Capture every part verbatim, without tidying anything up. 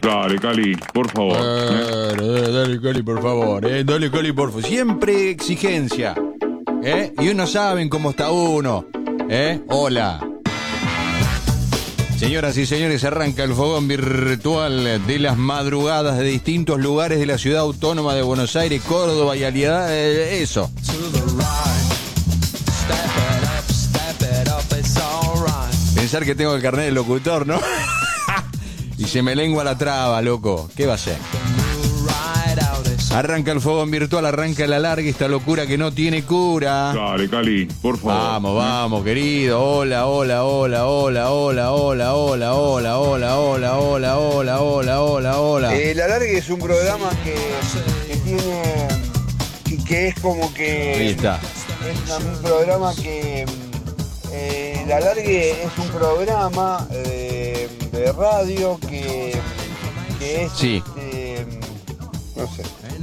Dale, Cali, por favor. Eh, eh, dale, Cali, por favor. Eh, dale, Cali, por favor. Siempre exigencia. ¿Eh? Y uno saben cómo está uno. ¿Eh? Hola. Señoras y señores, arranca el fogón virtual de las madrugadas de distintos lugares de la ciudad autónoma de Buenos Aires, Córdoba y aliada. Eh, eso. Pensar que tengo el carnet del locutor, ¿no? Y se me lengua la traba, loco. ¿Qué va a ser? Arranca el fogón virtual, arranca la larga, esta locura que no tiene cura. Dale, Cali, por favor. Vamos, vamos, querido. Hola, hola, hola, hola, hola, hola, hola, hola, hola, hola, hola, hola, hola, hola, hola. Eh, La Largue es un programa que, que tiene y que es como que Ahí está. es una- un programa que eh, La Largue es un programa eh, de radio que, que es Sí. este, no sé.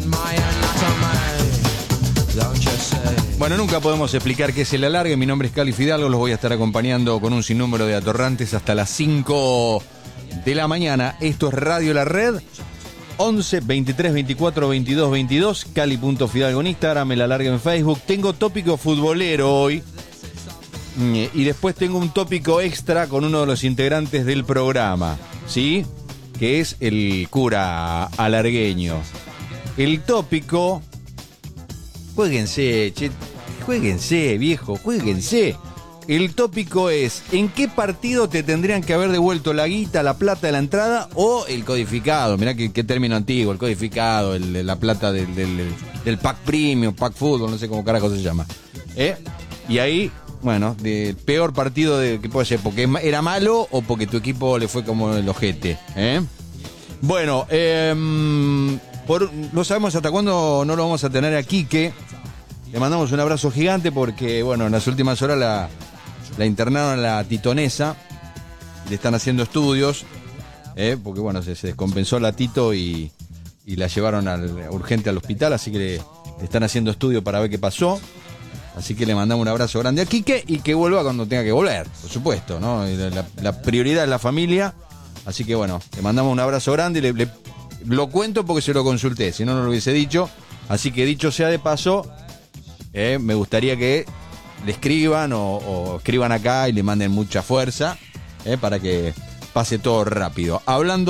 Bueno, nunca podemos explicar qué es el alargue. Mi nombre es Cali Fidalgo, los voy a estar acompañando con un sinnúmero de atorrantes hasta las cinco de la mañana. Esto es Radio La Red, once, veintitrés, veinticuatro, veintidós, veintidós, Cali.Fidalgo en Instagram, el alargue en Facebook. Tengo tópico futbolero hoy y después tengo un tópico extra con uno de los integrantes del programa, ¿sí? Que es el cura alargueño. El tópico... Juéguense, che, juéguense, viejo, juéguense. El tópico es, ¿en qué partido te tendrían que haber devuelto la guita, la plata de la entrada o el codificado? Mirá qué, qué término antiguo, el codificado, el, la plata del, del, del pack premium, pack fútbol, no sé cómo carajo se llama. ¿Eh? Y ahí, bueno, del peor partido de, que puede ser, porque era malo o porque tu equipo le fue como el ojete. ¿Eh? Bueno, eh... Por, no sabemos hasta cuándo no lo vamos a tener a Quique. Le mandamos un abrazo gigante porque, bueno, en las últimas horas la, la internaron a la Titonesa. Le están haciendo estudios, eh, porque, bueno, se, se descompensó la Tito y, y la llevaron al, urgente al hospital, así que le, le están haciendo estudios para ver qué pasó. Así que le mandamos un abrazo grande a Quique y que vuelva cuando tenga que volver, por supuesto, ¿no? La, la, la prioridad es la familia, así que, bueno, le mandamos un abrazo grande y le... le Lo cuento porque se lo consulté, si no, no lo hubiese dicho. Así que dicho sea de paso, eh, me gustaría que le escriban o, o escriban acá y le manden mucha fuerza eh, para que pase todo rápido. Hablando